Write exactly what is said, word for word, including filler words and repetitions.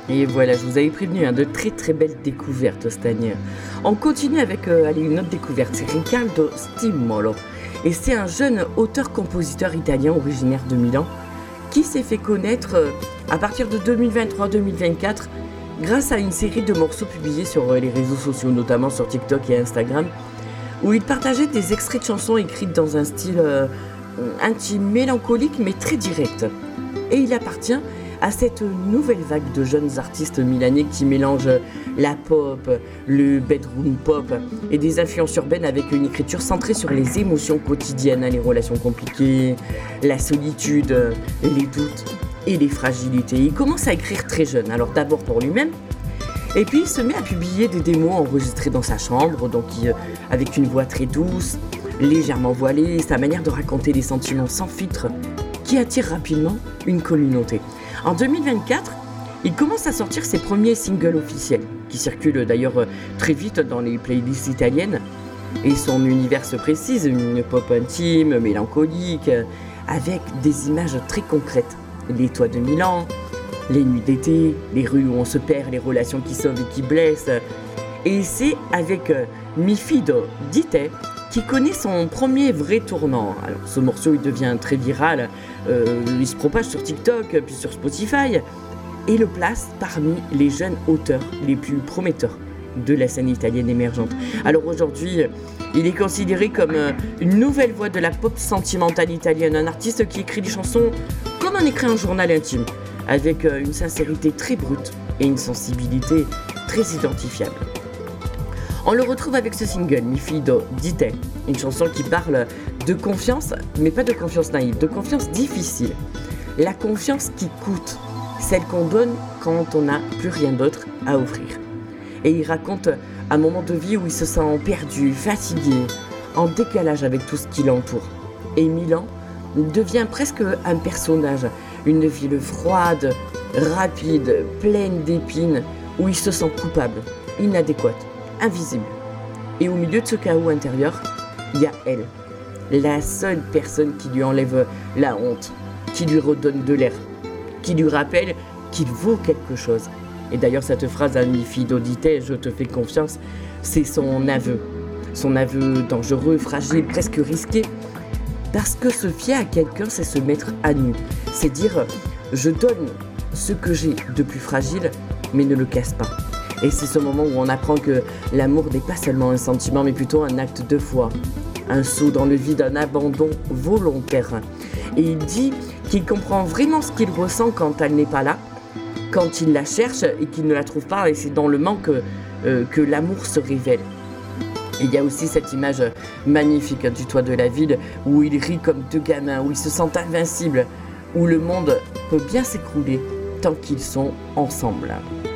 Et voilà, je vous avais prévenu, hein, de très très belles découvertes cette année. On continue avec euh, allez, une autre découverte, c'est Riccardo Stimolo. Et c'est un jeune auteur-compositeur italien originaire de Milan qui s'est fait connaître euh, à partir de deux mille vingt-trois deux mille vingt-quatre grâce à une série de morceaux publiés sur euh, les réseaux sociaux, notamment sur TikTok et Instagram, où il partageait des extraits de chansons écrites dans un style euh, intime, mélancolique mais très direct. Et il appartient à cette nouvelle vague de jeunes artistes milanais qui mélangent la pop, le bedroom pop et des influences urbaines avec une écriture centrée sur les émotions quotidiennes, les relations compliquées, la solitude, les doutes et les fragilités. Il commence à écrire très jeune, alors d'abord pour lui-même, et puis il se met à publier des démos enregistrées dans sa chambre, donc il, avec une voix très douce, légèrement voilée, sa manière de raconter des sentiments sans filtre qui attire rapidement une communauté. En deux mille vingt-quatre, il commence à sortir ses premiers singles officiels, qui circulent d'ailleurs très vite dans les playlists italiennes, et son univers se précise, une pop intime, mélancolique, avec des images très concrètes. Les toits de Milan, les nuits d'été, les rues où on se perd, les relations qui sauvent et qui blessent. Et c'est avec Mi fido di te qui connaît son premier vrai tournant. Alors, ce morceau il devient très viral, euh, il se propage sur TikTok, puis sur Spotify, et le place parmi les jeunes auteurs les plus prometteurs de la scène italienne émergente. Alors aujourd'hui, il est considéré comme une nouvelle voix de la pop sentimentale italienne, un artiste qui écrit des chansons comme on écrit un journal intime, avec une sincérité très brute et une sensibilité très identifiable. On le retrouve avec ce single, Mi fido di te, une chanson qui parle de confiance, mais pas de confiance naïve, de confiance difficile. La confiance qui coûte, celle qu'on donne quand on n'a plus rien d'autre à offrir. Et il raconte un moment de vie où il se sent perdu, fatigué, en décalage avec tout ce qui l'entoure. Et Milan devient presque un personnage, une ville froide, rapide, pleine d'épines, où il se sent coupable, inadéquate, invisible. Et au milieu de ce chaos intérieur, il y a elle, la seule personne qui lui enlève la honte, qui lui redonne de l'air, qui lui rappelle qu'il vaut quelque chose. Et d'ailleurs, cette phrase, Mi fido di te, je te fais confiance, c'est son aveu. Son aveu dangereux, fragile, presque risqué. Parce que se fier à quelqu'un, c'est se mettre à nu. C'est dire, je donne ce que j'ai de plus fragile, mais ne le casse pas. Et c'est ce moment où on apprend que l'amour n'est pas seulement un sentiment, mais plutôt un acte de foi. Un saut dans le vide, un abandon volontaire. Et il dit qu'il comprend vraiment ce qu'il ressent quand elle n'est pas là, quand il la cherche et qu'il ne la trouve pas, et c'est dans le manque euh, que l'amour se révèle. Et il y a aussi cette image magnifique du toit de la ville où il rit comme deux gamins, où ils se sentent invincibles, où le monde peut bien s'écrouler tant qu'ils sont ensemble.